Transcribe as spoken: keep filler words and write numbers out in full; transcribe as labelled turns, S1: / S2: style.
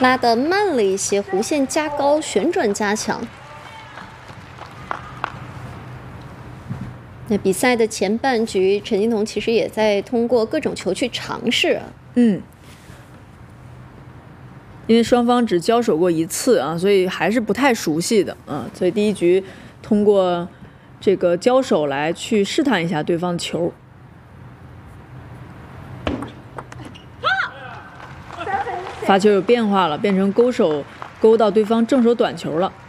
S1: 拉得慢了一些，弧线加高，旋转加强。那比赛的前半局，陈金童其实也在通过各种球去尝试。
S2: 嗯，因为双方只交手过一次啊，所以还是不太熟悉的啊，所以第一局通过这个交手来去试探一下对方的球。 发球有变化了，变成勾手勾到对方正手短球了。